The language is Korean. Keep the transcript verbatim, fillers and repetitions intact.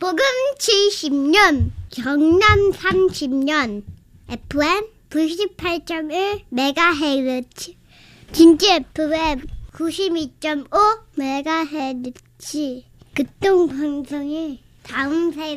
복음 칠십 년, 경남 삼십 년, 에프엠 구십팔 점 일 메가헤르츠, 진짜 에프엠 구십이 점 오 메가헤르츠, 극동방송의 다음 세